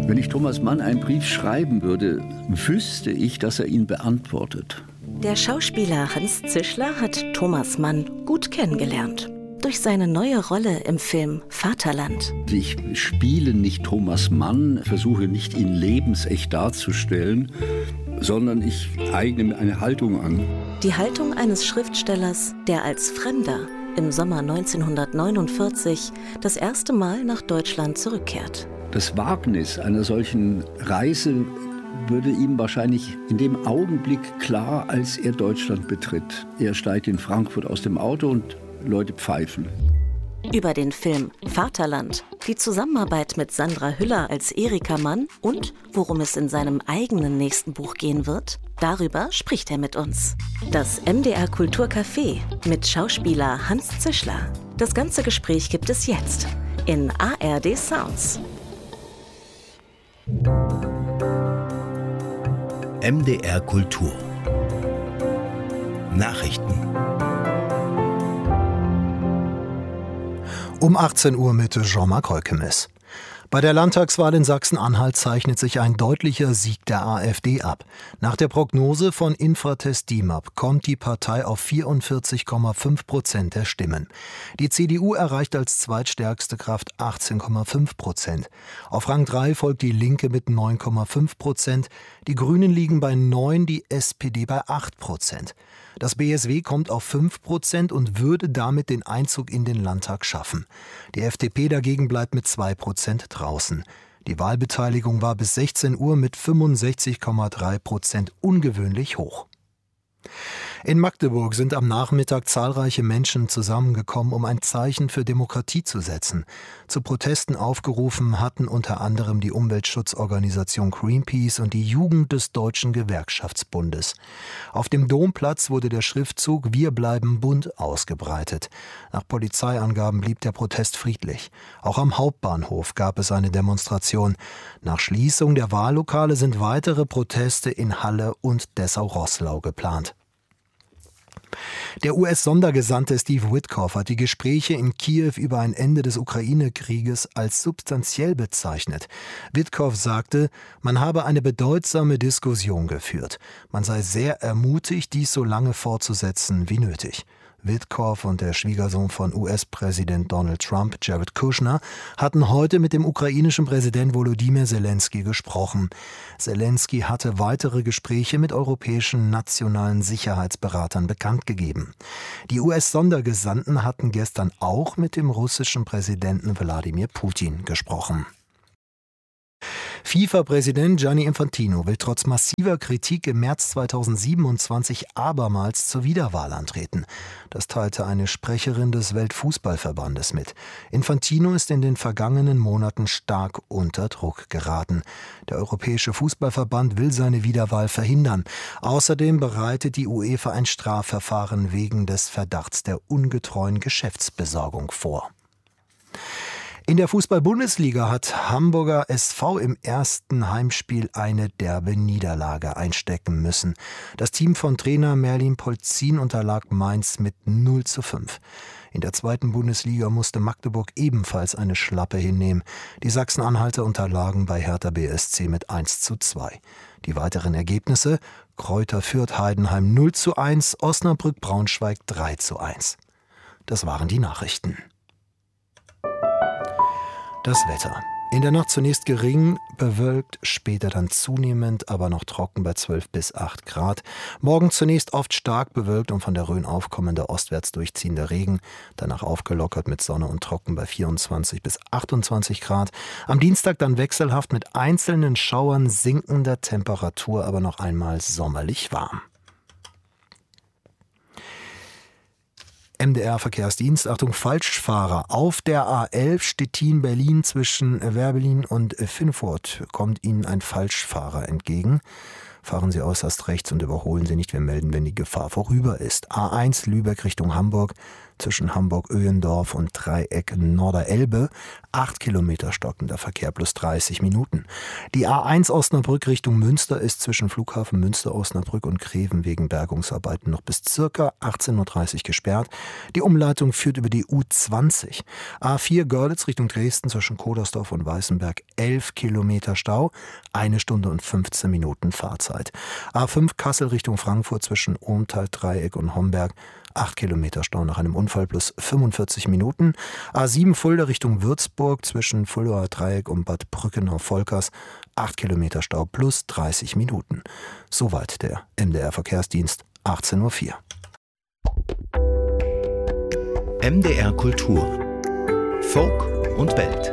Wenn ich Thomas Mann einen Brief schreiben würde, wüsste ich, dass er ihn beantwortet. Der Schauspieler Hans Zischler hat Thomas Mann gut kennengelernt. Durch seine neue Rolle im Film Vaterland. Ich spiele nicht Thomas Mann, versuche nicht, ihn lebensecht darzustellen, sondern ich eigne mir eine Haltung an. Die Haltung eines Schriftstellers, der als Fremder im Sommer 1949 das erste Mal nach Deutschland zurückkehrt. Das Wagnis einer solchen Reise würde ihm wahrscheinlich in dem Augenblick klar, als er Deutschland betritt. Er steigt in Frankfurt aus dem Auto und Leute pfeifen. Über den Film Vaterland, die Zusammenarbeit mit Sandra Hüller als Erika Mann und worum es in seinem eigenen nächsten Buch gehen wird, darüber spricht er mit uns. Das MDR Kulturcafé mit Schauspieler Hans Zischler. Das ganze Gespräch gibt es jetzt in ARD Sounds. MDR Kultur Nachrichten. Um 18 Uhr mit Jean-Marc Heukemes. Bei der Landtagswahl in Sachsen-Anhalt zeichnet sich ein deutlicher Sieg der AfD ab. Nach der Prognose von Infratest DIMAP kommt die Partei auf 44,5% der Stimmen. Die CDU erreicht als zweitstärkste Kraft 18,5%. Auf Rang 3 folgt die Linke mit 9,5%. Die Grünen liegen bei 9%, die SPD bei 8%. Das BSW kommt auf 5% und würde damit den Einzug in den Landtag schaffen. Die FDP dagegen bleibt mit 2% draußen. Die Wahlbeteiligung war bis 16 Uhr mit 65,3% ungewöhnlich hoch. In Magdeburg sind am Nachmittag zahlreiche Menschen zusammengekommen, um ein Zeichen für Demokratie zu setzen. Zu Protesten aufgerufen hatten unter anderem die Umweltschutzorganisation Greenpeace und die Jugend des Deutschen Gewerkschaftsbundes. Auf dem Domplatz wurde der Schriftzug „Wir bleiben bunt" ausgebreitet. Nach Polizeiangaben blieb der Protest friedlich. Auch am Hauptbahnhof gab es eine Demonstration. Nach Schließung der Wahllokale sind weitere Proteste in Halle und Dessau-Roßlau geplant. Der US-Sondergesandte Steve Witkoff hat die Gespräche in Kiew über ein Ende des Ukraine-Krieges als substanziell bezeichnet. Witkoff sagte, man habe eine bedeutsame Diskussion geführt. Man sei sehr ermutigt, dies so lange fortzusetzen wie nötig. Witkoff und der Schwiegersohn von US-Präsident Donald Trump, Jared Kushner, hatten heute mit dem ukrainischen Präsident Volodymyr Zelensky gesprochen. Zelensky hatte weitere Gespräche mit europäischen nationalen Sicherheitsberatern bekannt gegeben. Die US-Sondergesandten hatten gestern auch mit dem russischen Präsidenten Wladimir Putin gesprochen. FIFA-Präsident Gianni Infantino will trotz massiver Kritik im März 2027 abermals zur Wiederwahl antreten. Das teilte eine Sprecherin des Weltfußballverbandes mit. Infantino ist in den vergangenen Monaten stark unter Druck geraten. Der Europäische Fußballverband will seine Wiederwahl verhindern. Außerdem bereitet die UEFA ein Strafverfahren wegen des Verdachts der ungetreuen Geschäftsbesorgung vor. In der Fußball-Bundesliga hat Hamburger SV im ersten Heimspiel eine derbe Niederlage einstecken müssen. Das Team von Trainer Merlin Polzin unterlag Mainz mit 0:5. In der zweiten Bundesliga musste Magdeburg ebenfalls eine Schlappe hinnehmen. Die Sachsen-Anhalter unterlagen bei Hertha BSC mit 1:2. Die weiteren Ergebnisse: Greuther Fürth Heidenheim 0:1, Osnabrück Braunschweig 3:1. Das waren die Nachrichten. Das Wetter. In der Nacht zunächst gering, bewölkt, später dann zunehmend, aber noch trocken bei 12 bis 8 Grad. Morgen zunächst oft stark bewölkt und von der Rhön aufkommender ostwärts durchziehender Regen. Danach aufgelockert mit Sonne und trocken bei 24 bis 28 Grad. Am Dienstag dann wechselhaft mit einzelnen Schauern, sinkender Temperatur, aber noch einmal sommerlich warm. MDR-Verkehrsdienst, Achtung, Falschfahrer. Auf der A11 Stettin-Berlin zwischen Werbelin und Finnfurt kommt Ihnen ein Falschfahrer entgegen. Fahren Sie äußerst rechts und überholen Sie nicht. Wir melden, wenn die Gefahr vorüber ist. A1 Lübeck Richtung Hamburg. Zwischen Hamburg-Öhendorf und Dreieck Norderelbe 8 Kilometer stockender Verkehr plus 30 Minuten. Die A1 Osnabrück Richtung Münster ist zwischen Flughafen Münster-Osnabrück und Greven wegen Bergungsarbeiten noch bis ca. 18.30 Uhr gesperrt. Die Umleitung führt über die U20. A4 Görlitz Richtung Dresden zwischen Kodersdorf und Weißenberg 11 Kilometer Stau, 1 Stunde und 15 Minuten Fahrzeit. A5 Kassel Richtung Frankfurt zwischen Ohmtal, Dreieck und Homberg 8 Kilometer Stau nach einem Unfall plus 45 Minuten. A7 Fulda Richtung Würzburg zwischen Fuldaer Dreieck und Bad Brückenau-Volkers 8 Kilometer Stau plus 30 Minuten. Soweit der MDR Verkehrsdienst, 18.04 Uhr. MDR Kultur. Folk und Welt.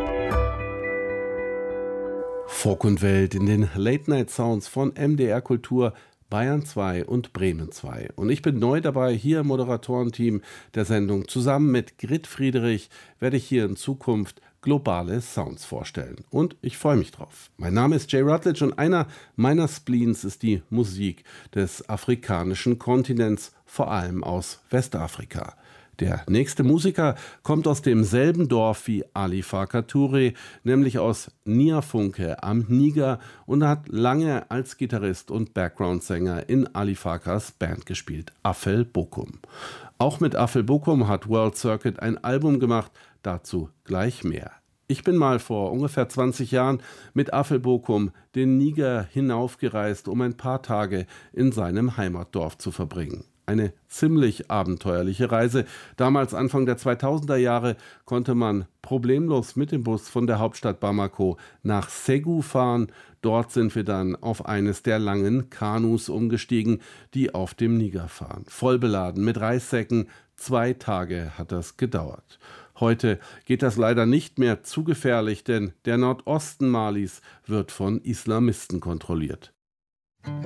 Folk und Welt in den Late-Night-Sounds von MDR Kultur, Bayern 2 und Bremen 2. Und ich bin neu dabei, hier im Moderatorenteam der Sendung. Zusammen mit Grit Friedrich werde ich hier in Zukunft globale Sounds vorstellen. Und ich freue mich drauf. Mein Name ist Jay Rutledge und einer meiner Spleens ist die Musik des afrikanischen Kontinents, vor allem aus Westafrika. Der nächste Musiker kommt aus demselben Dorf wie Ali Farka Touré, nämlich aus Niafunke am Niger, und hat lange als Gitarrist und Background-Sänger in Ali Farkas Band gespielt, Afel Bokum. Auch mit Afel Bokum hat World Circuit ein Album gemacht, dazu gleich mehr. Ich bin mal vor ungefähr 20 Jahren mit Afel Bokum den Niger hinaufgereist, um ein paar Tage in seinem Heimatdorf zu verbringen. Eine ziemlich abenteuerliche Reise. Damals, Anfang der 2000er Jahre, konnte man problemlos mit dem Bus von der Hauptstadt Bamako nach Ségou fahren. Dort sind wir dann auf eines der langen Kanus umgestiegen, die auf dem Niger fahren. Voll beladen mit Reissäcken. 2 Tage hat das gedauert. Heute geht das leider nicht mehr zu gefährlich, denn der Nordosten Malis wird von Islamisten kontrolliert.